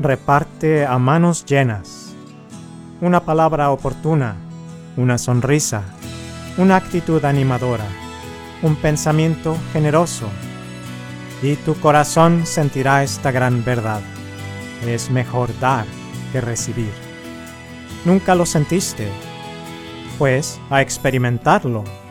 reparte a manos llenas. Una palabra oportuna, una sonrisa, una actitud animadora, un pensamiento generoso, y tu corazón sentirá esta gran verdad: es mejor dar que recibir. ¿Nunca lo sentiste? Pues a experimentarlo.